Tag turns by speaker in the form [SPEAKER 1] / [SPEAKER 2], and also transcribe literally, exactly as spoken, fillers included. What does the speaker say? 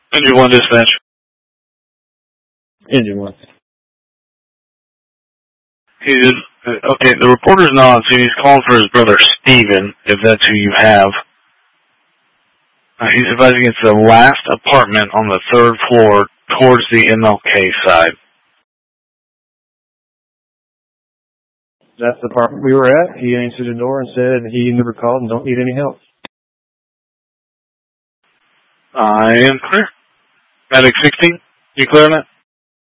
[SPEAKER 1] Engine one dispatch.
[SPEAKER 2] Engine one.
[SPEAKER 1] He is, okay, the reporter's not on scene. He's calling for his brother Steven, if that's who you have. Uh, he's advising it's the last apartment on the third floor towards the M L K side.
[SPEAKER 2] That's the apartment we were at. He answered the door and said he never called and don't need any help.
[SPEAKER 1] I am clear. Medic sixteen, you clear on that?